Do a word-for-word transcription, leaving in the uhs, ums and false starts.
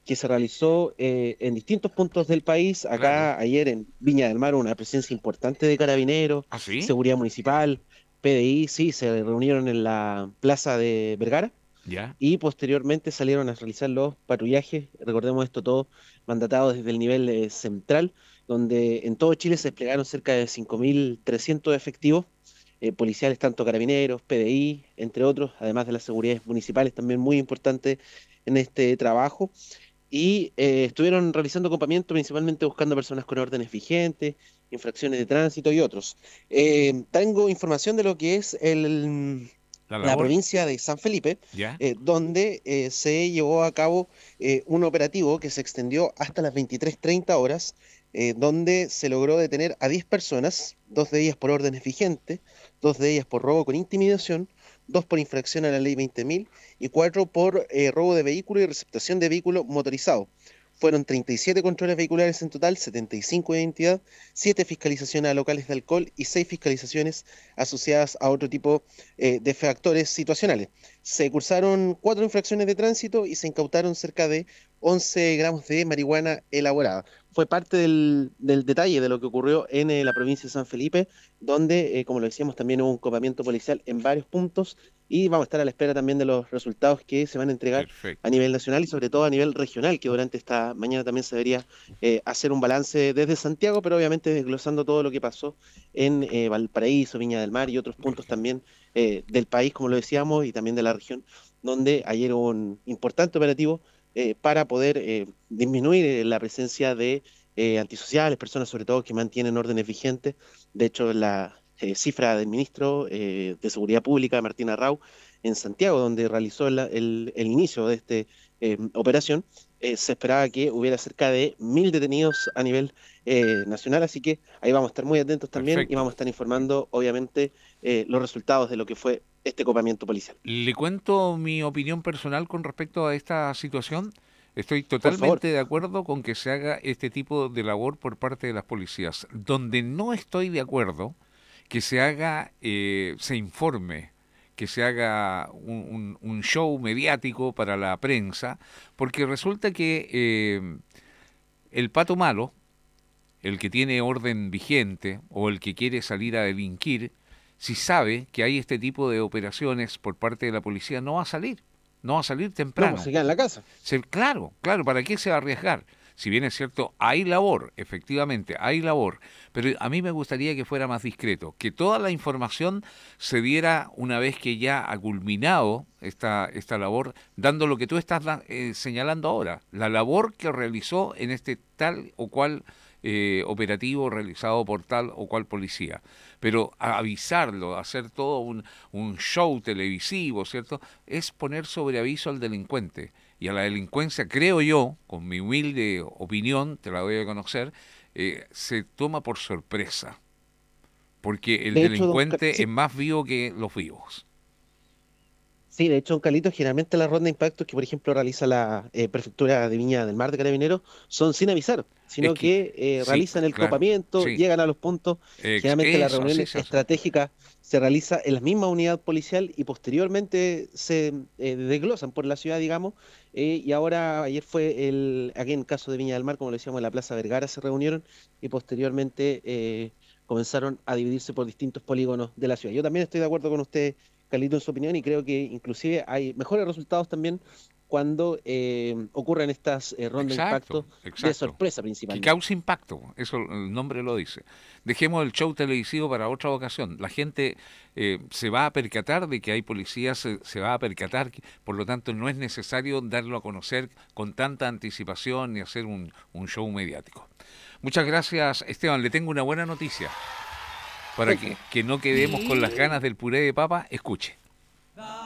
que se realizó eh, en distintos puntos del país. Claro. Acá ayer en Viña del Mar una presencia importante de carabineros, ¿Ah, sí? seguridad municipal, P D I, sí, se reunieron en la plaza de Vergara Ya. y posteriormente salieron a realizar los patrullajes. Recordemos esto todo mandatado desde el nivel eh, central, donde en todo Chile se desplegaron cerca de cinco mil trescientos efectivos eh, policiales, tanto carabineros, P D I, entre otros, además de las seguridades municipales, también muy importante en este trabajo. Y eh, estuvieron realizando acompañamiento principalmente buscando personas con órdenes vigentes, infracciones de tránsito y otros. Eh, tengo información de lo que es el, ¿La la labor? provincia de San Felipe, Ya. eh, donde eh, se llevó a cabo eh, un operativo que se extendió hasta las veintitrés treinta horas, eh, donde se logró detener a diez personas, dos de ellas por órdenes vigentes, dos de ellas por robo con intimidación, dos por infracción a la ley veinte mil y cuatro por eh, robo de vehículo y receptación de vehículo motorizado. Fueron treinta y siete controles vehiculares en total, setenta y cinco de identidad, siete fiscalizaciones a locales de alcohol y seis fiscalizaciones asociadas a otro tipo eh, de factores situacionales. Se cursaron cuatro infracciones de tránsito y se incautaron cerca de once gramos de marihuana elaborada. Fue parte del, del detalle de lo que ocurrió en eh, la provincia de San Felipe, donde, eh, como lo decíamos, también hubo un copamiento policial en varios puntos y vamos a estar a la espera también de los resultados que se van a entregar a Perfecto. nivel nacional y sobre todo a nivel regional, que durante esta mañana también se debería eh, hacer un balance desde Santiago, pero obviamente desglosando todo lo que pasó en eh, Valparaíso, Viña del Mar y otros puntos Perfecto. también eh, del país, como lo decíamos, y también de la región, donde ayer hubo un importante operativo eh, para poder eh, disminuir eh, la presencia de eh, antisociales, personas sobre todo que mantienen órdenes vigentes. De hecho, la eh, cifra del ministro eh, de Seguridad Pública, Martín Arrau, en Santiago, donde realizó la- el, el inicio de esta operación, eh, se esperaba que hubiera cerca de mil detenidos a nivel eh, nacional, así que ahí vamos a estar muy atentos también y Perfecto. vamos a estar informando, obviamente, eh, los resultados de lo que fue este copamiento policial. Le cuento mi opinión personal con respecto a esta situación. Estoy Por favor. totalmente de acuerdo con que se haga este tipo de labor por parte de las policías. Donde no estoy de acuerdo, que se haga, eh, se informe, que se haga un, un- un show mediático para la prensa, porque resulta que eh, el pato malo, el que tiene orden vigente o el que quiere salir a delinquir, si sabe que hay este tipo de operaciones por parte de la policía, no va a salir, no va a salir No, pues temprano. se queda en la casa. Se- claro, claro, ¿para qué se va a arriesgar? Si bien es cierto, hay labor, efectivamente, hay labor, pero a mí me gustaría que fuera más discreto, que toda la información se diera una vez que ya ha culminado esta, esta labor, dando lo que tú estás da- eh, señalando ahora, la labor que realizó en este tal o cual eh, operativo realizado por tal o cual policía. Pero a avisarlo, hacer todo un, un show televisivo, ¿cierto? Es poner sobre aviso al delincuente. Y a la delincuencia, creo yo, con mi humilde opinión, te la doy a conocer, eh, se toma por sorpresa. Porque el De hecho, don Car- delincuente es sí, más vivo que los vivos. sí, de hecho, don Carlitos, generalmente las rondas de impactos que, por ejemplo, realiza la eh, Prefectura de Viña del Mar de Carabineros son sin avisar, Es sino que, que eh, sí, realizan el claro, copamiento, sí. llegan a los puntos. Ex- Generalmente la eso, reunión así se hace. estratégica se realiza en la misma unidad policial y posteriormente se eh, desglosan por la ciudad, digamos. Eh, y ahora, ayer fue el, aquí en el caso de Viña del Mar, como lo decíamos, en la Plaza Vergara se reunieron y posteriormente eh, comenzaron a dividirse por distintos polígonos de la ciudad. Yo también estoy de acuerdo con usted, Carlito, en su opinión, y creo que inclusive hay mejores resultados también cuando eh, ocurren estas eh, rondas de Exacto, impacto de exacto. sorpresa Que principalmente. cause impacto, eso el nombre lo dice. Dejemos el show televisivo para otra ocasión. La gente eh, se va a percatar de que hay policías, se, se va a percatar, que, por lo tanto no es necesario darlo a conocer con tanta anticipación ni hacer un, un show mediático. Muchas gracias, Esteban. Le tengo una buena noticia. Para que, Cuénteme. que no quedemos con las ganas del puré de papa, escuche.